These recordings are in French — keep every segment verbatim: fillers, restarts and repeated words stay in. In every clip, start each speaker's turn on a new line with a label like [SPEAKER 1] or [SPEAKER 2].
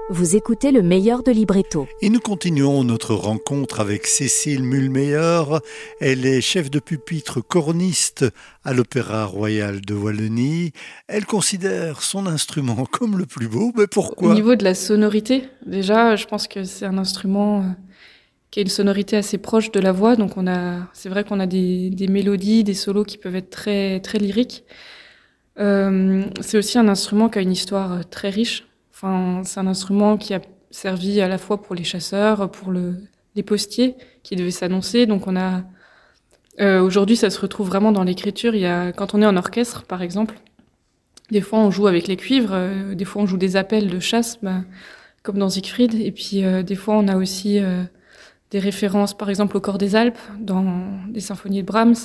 [SPEAKER 1] Vous écoutez le meilleur de Libretto.
[SPEAKER 2] Et nous continuons notre rencontre avec Cécile Mulmeyer. Elle est chef de pupitre corniste à l'Opéra Royal de Wallonie. Elle considère son instrument comme le plus beau, mais pourquoi ?
[SPEAKER 3] Au niveau de la sonorité, déjà, je pense que c'est un instrument euh, qui a une sonorité assez proche de la voix. Donc on a, c'est vrai qu'on a des, des mélodies, des solos qui peuvent être très, très lyriques. Euh, c'est aussi un instrument qui a une histoire très riche. Enfin, c'est un instrument qui a servi à la fois pour les chasseurs, pour le, les postiers qui devaient s'annoncer. Donc on a euh, aujourd'hui, ça se retrouve vraiment dans l'écriture. Il y a, quand on est en orchestre, par exemple, des fois on joue avec les cuivres, euh, des fois on joue des appels de chasse, bah, comme dans Siegfried. Et puis euh, des fois on a aussi euh, des références, par exemple au Chor des Alpes, dans des symphonies de Brahms.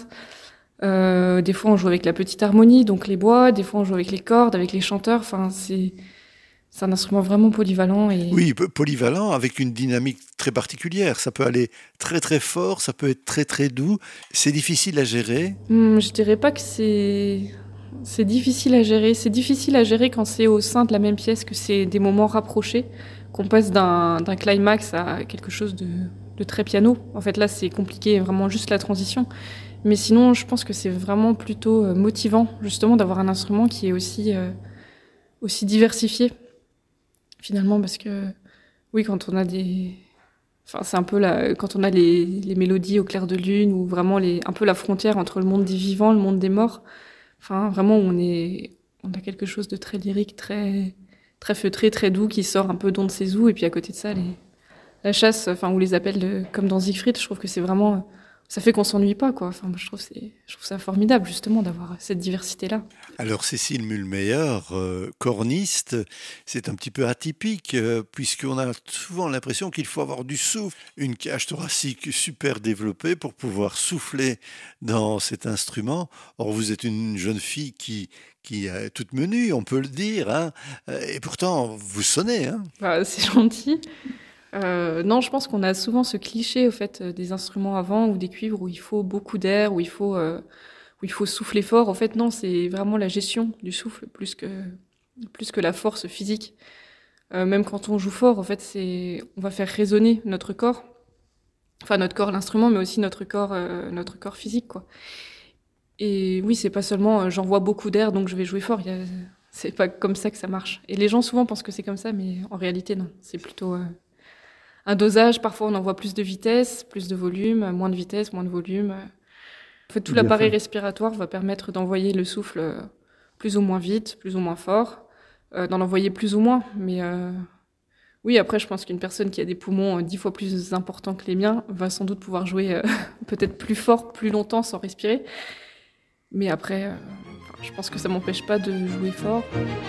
[SPEAKER 3] Euh, des fois on joue avec la petite harmonie, donc les bois. Des fois on joue avec les cordes, avec les chanteurs. Enfin, c'est C'est un instrument vraiment polyvalent. Et...
[SPEAKER 2] Oui, polyvalent, avec une dynamique très particulière. Ça peut aller très très fort, ça peut être très très doux. C'est difficile à gérer.
[SPEAKER 3] Hum, je dirais pas que c'est... c'est difficile à gérer. C'est difficile à gérer quand c'est au sein de la même pièce, que c'est des moments rapprochés, qu'on passe d'un, d'un climax à quelque chose de, de très piano. En fait, là, c'est compliqué, vraiment juste la transition. Mais sinon, je pense que c'est vraiment plutôt motivant, justement, d'avoir un instrument qui est aussi, euh, aussi diversifié. Finalement, parce que, oui, quand on a des... Enfin, c'est un peu la... quand on a les, les mélodies au clair de lune, ou vraiment les... un peu la frontière entre le monde des vivants, le monde des morts. Enfin, vraiment, on est... on a quelque chose de très lyrique, très, très feutré, très doux, qui sort un peu d'on ne sait où. Et puis à côté de ça, les... la chasse, enfin, ou les appels de... comme dans Siegfried, je trouve que c'est vraiment... ça fait qu'on s'ennuie pas, quoi. Enfin, je trouve, c'est... je trouve ça formidable, justement, d'avoir cette diversité-là.
[SPEAKER 2] Alors, Cécile Mulmeyer, euh, corniste, c'est un petit peu atypique, euh, puisqu'on a souvent l'impression qu'il faut avoir du souffle, une cage thoracique super développée pour pouvoir souffler dans cet instrument. Or, vous êtes une jeune fille qui, qui est toute menue, on peut le dire, hein, et pourtant, vous sonnez. Hein.
[SPEAKER 3] Bah, c'est gentil. Euh, non, je pense qu'on a souvent ce cliché, au fait, des instruments à vent ou des cuivres où il faut beaucoup d'air, où il faut... Euh, où il faut souffler fort. En fait, non, c'est vraiment la gestion du souffle plus que, plus que la force physique. Euh, même quand on joue fort, en fait, c'est, on va faire résonner notre corps. Enfin, notre corps, l'instrument, mais aussi notre corps, euh, notre corps physique, quoi. Et oui, c'est pas seulement euh, j'envoie beaucoup d'air, donc je vais jouer fort. Il y a, c'est pas comme ça que ça marche. Et les gens souvent pensent que c'est comme ça, mais en réalité, non. C'est plutôt euh, un dosage. Parfois, on envoie plus de vitesse, plus de volume, moins de vitesse, moins de volume. En fait, tout
[SPEAKER 4] Bien
[SPEAKER 3] l'appareil
[SPEAKER 4] fait.
[SPEAKER 3] respiratoire va permettre d'envoyer le souffle plus ou moins vite, plus ou moins fort, euh, d'en envoyer plus ou moins. Mais euh, oui, après, je pense qu'une personne qui a des poumons dix fois plus importants que les miens va sans doute pouvoir jouer euh, peut-être plus fort, plus longtemps sans respirer. Mais après, euh, je pense que ça m'empêche pas de jouer fort.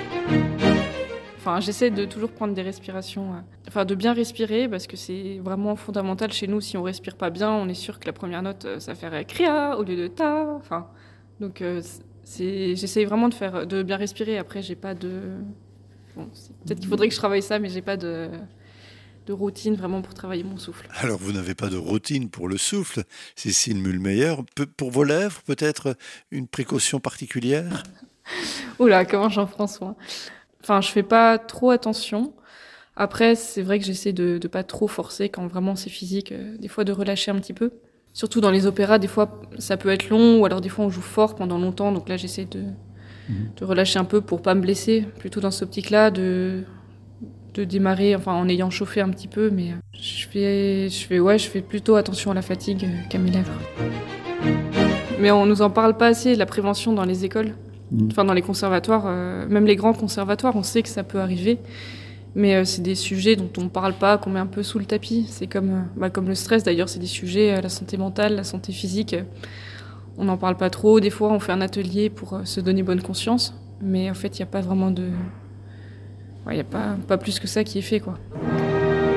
[SPEAKER 3] Enfin, j'essaie de toujours prendre des respirations, euh, enfin de bien respirer, parce que c'est vraiment fondamental chez nous. Si on respire pas bien, on est sûr que la première note, euh, ça ferait cria au lieu de ta. Enfin, donc euh, c'est, j'essaie vraiment de faire, de bien respirer. Après, j'ai pas de, bon, c'est, peut-être qu'il faudrait que je travaille ça, mais j'ai pas de, de routine vraiment pour travailler mon souffle.
[SPEAKER 2] Alors, vous n'avez pas de routine pour le souffle, Cécile Mulmeyer. Pe- pour vos lèvres, peut-être une précaution particulière ?
[SPEAKER 3] Oula, comment j'en prends soin. Enfin, je fais pas trop attention. Après, c'est vrai que j'essaie de, de pas trop forcer quand vraiment c'est physique. Euh, des fois, de relâcher un petit peu. Surtout dans les opéras, des fois, ça peut être long, ou alors des fois, on joue fort pendant longtemps. Donc là, j'essaie de, mmh. de relâcher un peu pour pas me blesser. Plutôt dans cette optique-là, de, de démarrer, enfin, en ayant chauffé un petit peu. Mais je fais, je fais, ouais, je fais plutôt attention à la fatigue qu'à mes lèvres. Mais on nous en parle pas assez, de la prévention dans les écoles. Enfin, dans les conservatoires, euh, même les grands conservatoires, on sait que ça peut arriver. Mais euh, c'est des sujets dont on ne parle pas, qu'on met un peu sous le tapis. C'est comme, euh, bah, comme le stress, d'ailleurs, c'est des sujets, euh, la santé mentale, la santé physique. Euh, on n'en parle pas trop. Des fois, on fait un atelier pour euh, se donner bonne conscience. Mais en fait, il n'y a pas vraiment de... Il ouais, n'y a pas, pas plus que ça qui est fait, quoi.